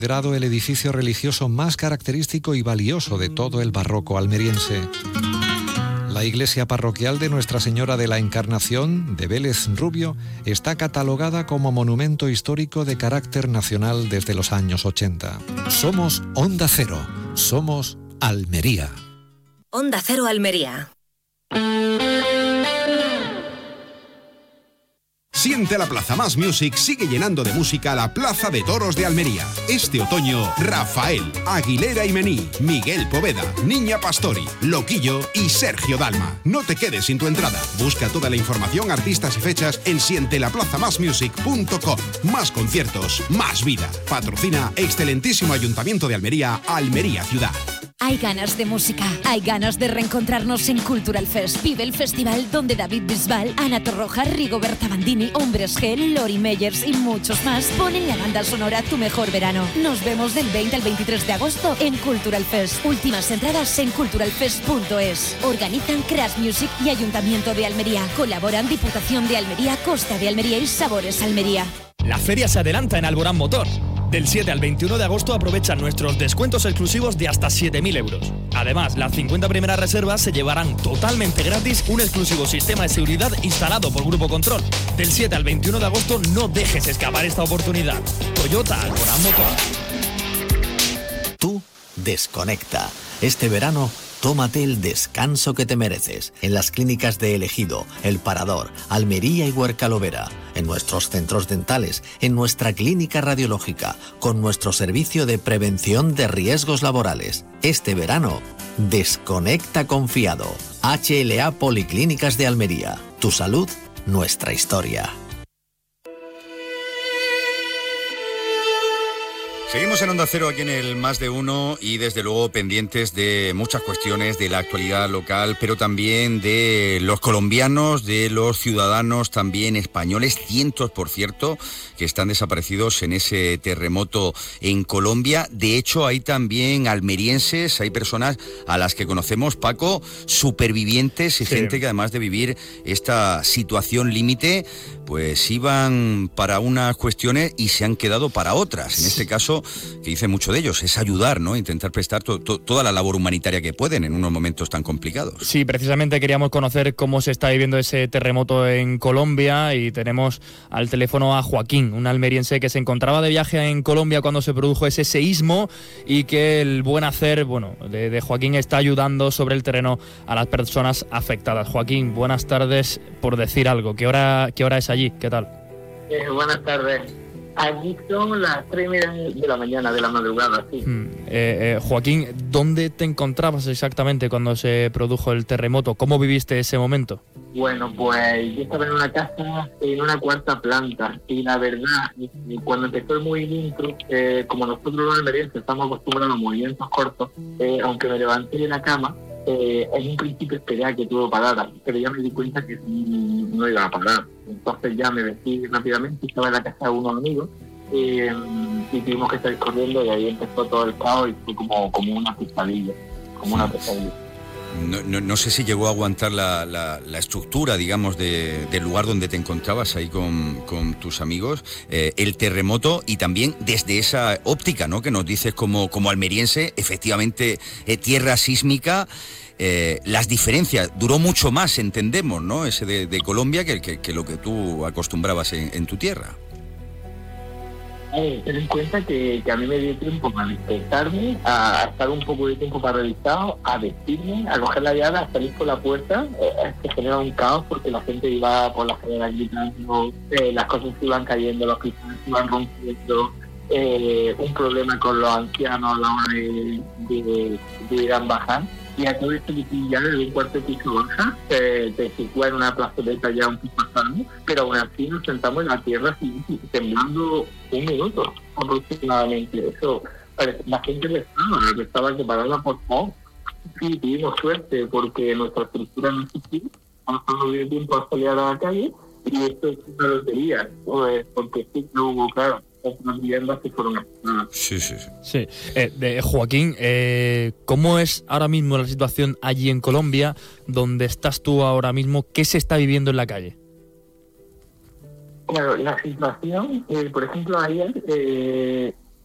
Considerado el edificio religioso más característico y valioso de todo el barroco almeriense. La iglesia parroquial de Nuestra Señora de la Encarnación, de Vélez Rubio, está catalogada como monumento histórico de carácter nacional desde los años 80. Somos Onda Cero, somos Almería. Onda Cero Almería. Siente la Plaza Más Music sigue llenando de música la Plaza de Toros de Almería. Este otoño, Rafael, Aguilera y Mení, Miguel Poveda, Niña Pastori, Loquillo y Sergio Dalma. No te quedes sin tu entrada. Busca toda la información, artistas y fechas en sientelaplazamasmusic.com. Más conciertos, más vida. Patrocina excelentísimo Ayuntamiento de Almería, Almería Ciudad. Hay ganas de música, hay ganas de reencontrarnos en Cultural Fest. Vive el festival donde David Bisbal, Ana Torroja, Rigoberta Bandini, Hombres G, Lori Meyers y muchos más ponen la banda sonora Tu Mejor Verano. Nos vemos del 20 al 23 de agosto en Cultural Fest. Últimas entradas en culturalfest.es. Organizan Crash Music y Ayuntamiento de Almería. Colaboran Diputación de Almería, Costa de Almería y Sabores Almería. La feria se adelanta en Alborán Motor. Del 7 al 21 de agosto aprovechan nuestros descuentos exclusivos de hasta 7.000 euros. Además, las 50 primeras reservas se llevarán totalmente gratis un exclusivo sistema de seguridad instalado por Grupo Control. Del 7 al 21 de agosto no dejes escapar esta oportunidad. Toyota Alborán Motor. Tú desconecta. Este verano, tómate el descanso que te mereces en las clínicas de El Ejido, El Parador, Almería y Huercalovera, en nuestros centros dentales, en nuestra clínica radiológica, con nuestro servicio de prevención de riesgos laborales. Este verano, desconecta confiado. HLA Policlínicas de Almería. Tu salud, nuestra historia. Seguimos en Onda Cero aquí en el Más de Uno y desde luego pendientes de muchas cuestiones de la actualidad local, pero también de los colombianos, de los ciudadanos también españoles, cientos por cierto, que están desaparecidos en ese terremoto en Colombia. De hecho hay también almerienses, hay personas a las que conocemos, Paco, supervivientes y gente que además de vivir esta situación límite, pues iban para unas cuestiones y se han quedado para otras. En este caso, que dice mucho de ellos, es ayudar, ¿no? Intentar prestar toda la labor humanitaria que pueden en unos momentos tan complicados. Sí, precisamente queríamos conocer cómo se está viviendo ese terremoto en Colombia y tenemos al teléfono a Joaquín, un almeriense que se encontraba de viaje en Colombia cuando se produjo ese seísmo y que el buen hacer, de Joaquín está ayudando sobre el terreno a las personas afectadas. Joaquín, buenas tardes, por decir algo. ¿Qué hora es allí? ¿Qué tal? Buenas tardes. Allí son las 3:30 de la mañana, de la madrugada, sí. Joaquín, ¿dónde te encontrabas exactamente cuando se produjo el terremoto? ¿Cómo viviste ese momento? Bueno, pues yo estaba en una casa en una cuarta planta y la verdad, cuando empezó el movimiento, como nosotros los almerienses estamos acostumbrados a movimientos cortos, aunque me levanté de la cama, en un principio esperé a que todo parara, pero ya me di cuenta que no iba a parar. Entonces ya me vestí rápidamente, estaba en la casa de unos amigos y tuvimos que salir corriendo y ahí empezó todo el caos y fue como una pesadilla, No sé si llegó a aguantar la estructura, digamos, del lugar donde te encontrabas ahí con tus amigos, el terremoto, y también desde esa óptica, ¿no?, que nos dices como almeriense, efectivamente, tierra sísmica. Las diferencias, duró mucho más, entendemos, ¿no?, ese de Colombia que lo que tú acostumbrabas en tu tierra. Ten en cuenta que a mí me dio tiempo para despertarme, a estar un poco de tiempo paralizado, a vestirme, a coger la llave, a salir por la puerta. Se genera un caos porque la gente iba por las escaleras gritando, las cosas se iban cayendo, los cristales se iban rompiendo, un problema con los ancianos a la hora de ir a bajar. Y a todo esto que ya desde un cuarto piso baja, te sitúa en una plazoleta ya un poco pasado, pero aún así nos sentamos en la tierra temblando un minuto aproximadamente. Eso, la gente le estaba separada por favor. Sí, tuvimos suerte porque nuestra estructura no existía, no dio tiempo a salir a la calle y esto es una lotería, porque sí no hubo, claro, otras viviendas que fueron afectadas. Sí. Joaquín, ¿cómo es ahora mismo la situación allí en Colombia, donde estás tú ahora mismo? ¿Qué se está viviendo en la calle? Bueno, la situación, por ejemplo, ayer